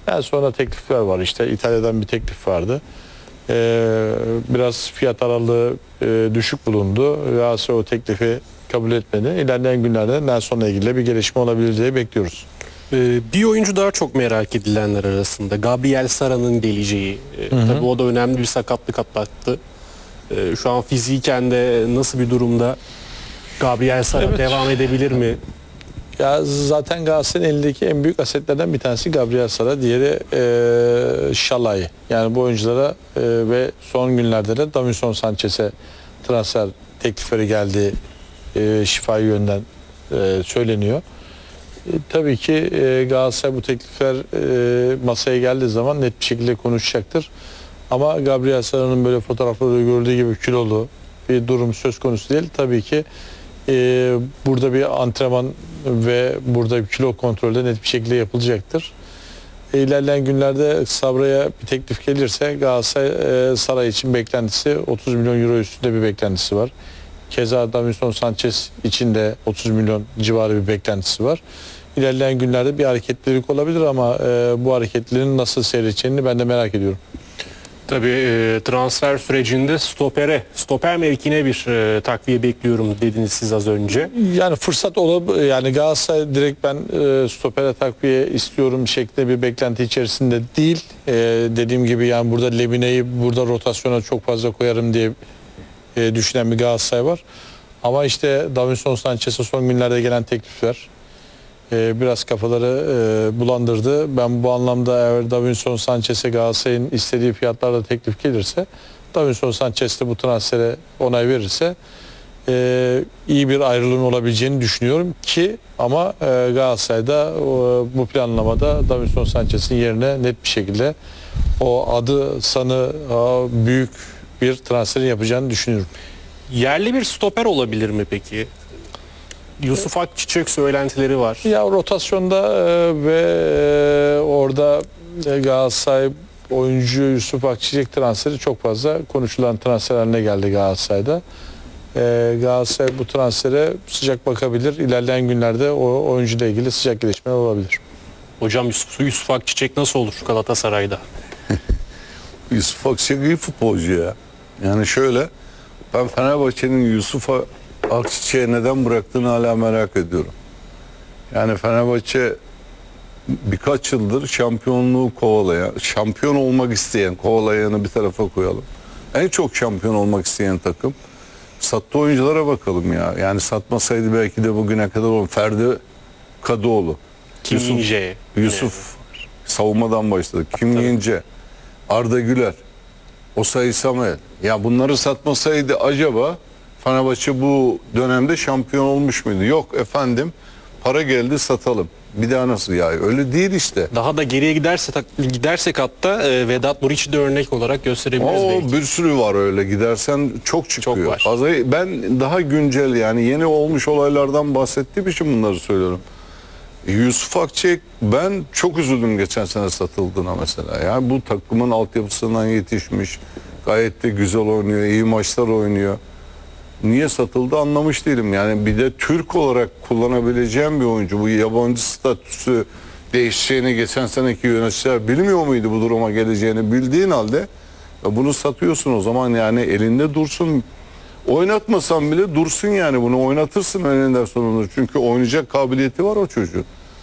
Yani sonra teklifler var, işte İtalya'dan bir teklif vardı. Biraz fiyat aralığı düşük bulundu. Galatasaray o teklifi kabul etmedi. İlerleyen günlerde Nelson'la ilgili bir gelişme olabilir diye bekliyoruz. Bir oyuncu daha çok merak edilenler arasında. Gabriel Sara'nın geleceği. Tabii o da önemli bir sakatlık atlattı. Şu an fiziken de nasıl bir durumda? Gabriel Sara Evet. devam edebilir mi? Ya zaten Galatasaray'ın elindeki en büyük asetlerden bir tanesi Gabriel Sara, diğeri Şalay. Yani bu oyunculara ve son günlerde de Davinson Sanchez'e transfer teklifleri geldi, şifa yönden söyleniyor. Tabii ki Galatasaray bu teklifler masaya geldiği zaman net bir şekilde konuşacaktır. Ama Gabriel Sara'nın böyle fotoğraflarda görüldüğü gibi kilolu bir durum söz konusu değil. Tabii ki burada bir antrenman ve burada bir kilo kontrolü de net bir şekilde yapılacaktır. İlerleyen günlerde Sabra'ya bir teklif gelirse Galatasaray Saray için beklentisi 30 milyon euro üstünde bir beklentisi var. Keza Davinson Sanchez için de 30 milyon civarı bir beklentisi var. İlerleyen günlerde bir hareketlilik olabilir ama bu hareketlerin nasıl seyredeceğini ben de merak ediyorum. Tabii transfer sürecinde stoper mevkine bir takviye bekliyorum dediniz siz az önce. Yani fırsat olabilir. Yani Galatasaray direkt ben stopere takviye istiyorum şeklinde bir beklenti içerisinde değil. Dediğim gibi yani burada Lemine'yi burada rotasyona çok fazla koyarım diye düşünen bir Galatasaray var. Ama işte Davinson Sanchez'e son günlerde gelen teklifler biraz kafaları bulandırdı. Ben bu anlamda eğer Davinson Sanchez'e Galatasaray'ın istediği fiyatlarla teklif gelirse, Davinson Sanchez de bu transfere onay verirse iyi bir ayrılığın olabileceğini düşünüyorum ki ama Galatasaray'da bu planlamada Davinson Sanchez'in yerine net bir şekilde o adı sanı büyük bir transferin yapacağını düşünüyorum. Yerli bir stoper olabilir mi peki? Yusuf Akçiçek söylentileri var. Ya rotasyonda ve orada Galatasaray oyuncu Yusuf Akçiçek transferi çok fazla konuşulan transfer haline geldi Galatasaray'da. Galatasaray bu transfere sıcak bakabilir. İlerleyen günlerde o oyuncuyla ilgili sıcak gelişmeler olabilir. Hocam Yusuf Akçiçek nasıl olur Galatasaray'da? Yusuf Akçiçek iyi futbolcu ya. Yani şöyle, ben Fenerbahçe'nin Yusuf Akçiçek'e neden bıraktığını hala merak ediyorum. Yani Fenerbahçe birkaç yıldır şampiyonluğu kovalayan, şampiyon olmak isteyen, kovalayanı bir tarafa koyalım. En çok şampiyon olmak isteyen takım. Sattığı oyunculara bakalım ya. Yani satmasaydı belki de bugüne kadar olan Ferdi Kadıoğlu. Kim İnce. Yusuf savunmadan başladı. Kim İnce, Arda Güler, Osayi Samuel. Ya bunları satmasaydı acaba Fenerbahçe bu dönemde şampiyon olmuş muydu? Yok efendim, para geldi satalım. Bir daha nasıl ya? Öyle değil işte. Daha da geriye gidersek hatta Vedat Muriç'i de örnek olarak gösterebiliriz belki. Bir sürü var öyle, gidersen çok çıkıyor. Çok var. Ben daha güncel, yani yeni olmuş olaylardan bahsettiğim için bunları söylüyorum. Yusuf Akçiçek, ben çok üzüldüm geçen sene satıldığına mesela. Yani bu takımın altyapısından yetişmiş, gayet de güzel oynuyor, iyi maçlar oynuyor. Niye satıldı anlamış değilim. Yani bir de Türk olarak kullanabileceğim bir oyuncu. Bu yabancı statüsü değişeceğini geçen seneki yöneticiler bilmiyor muydu, bu duruma geleceğini bildiğin halde bunu satıyorsun o zaman, yani elinde dursun. Oynatmasan bile dursun, yani bunu oynatırsın eninde sonunda. Çünkü oynayacak kabiliyeti var o çocuğun.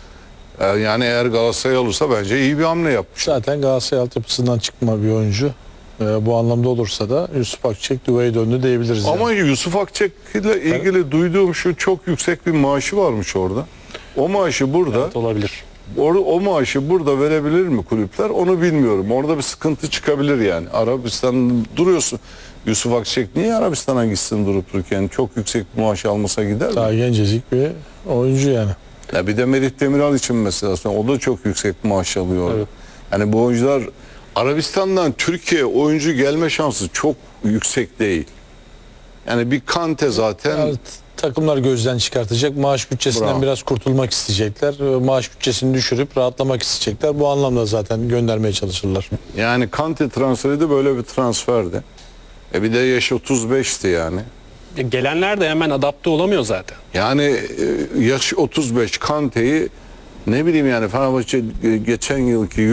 Yani eğer Galatasaray alırsa bence iyi bir hamle yapmış. Zaten Galatasaray altyapısından çıkma bir oyuncu. Bu anlamda olursa da Yusuf Akçiçek düveye döndü diyebiliriz. Ama yani. Yusuf Akçiçek ile ilgili duyduğum şu, çok yüksek bir maaşı varmış orada. O maaşı burada, Evet, olabilir. o maaşı burada verebilir mi kulüpler onu bilmiyorum. Orada bir sıkıntı çıkabilir yani. Arabistan duruyorsun. Yusuf Akçiçek niye Arabistan'a gitsin durup dururken, çok yüksek bir maaş almasa gider mi? Daha gencecik bir oyuncu yani. Ya bir de Merih Demiral için mesela, o da çok yüksek maaş alıyor. Evet. Yani bu oyuncular, Arabistan'dan Türkiye'ye oyuncu gelme şansı çok yüksek değil. Yani bir Kante zaten... Yani takımlar gözden çıkartacak. Maaş bütçesinden Bravo. biraz kurtulmak isteyecekler. Maaş bütçesini düşürüp rahatlamak isteyecekler. Bu anlamda zaten göndermeye çalışırlar. Yani Kante transferi de böyle bir transferdi. Bir de yaş 35'ti yani. Gelenler de hemen adapte olamıyor zaten. Yani yaş 35 Kante'yi, ne bileyim yani, Fenerbahçe geçen yılki